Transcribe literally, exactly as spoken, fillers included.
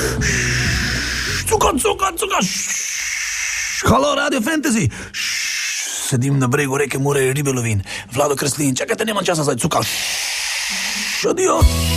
Cuka, cuka, cuka. Halo, Radio Fantasy. Sedim na bregu reke Mure, ribe lovin. Vlado Kreslin, čakajte, nemam časa zdaj, cuka. Adijo.